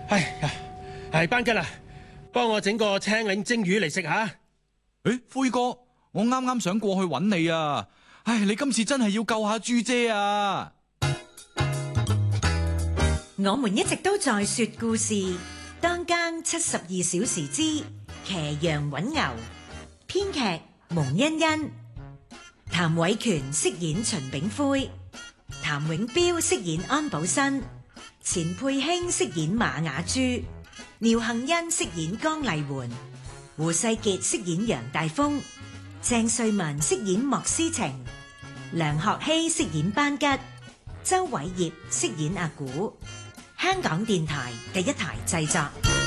哎呀，係班吉啊，幫我整個青檸蒸魚嚟食下。 誒，灰哥，我啱啱想過去揾你啊！唉，你今次真係要救下豬姐啊！ 我們一直都在說故事，當更72小時之騎羊揾牛，編劇蒙欣欣，譚偉權飾演秦炳輝，譚永彪飾演安寶新，錢佩興飾演馬雅珠，廖幸欣飾演江麗媛，胡世傑飾演楊大峰，鄭瑞文飾演莫思晴，梁學希飾演班吉，周偉業飾演阿古。香港電台第一台製作。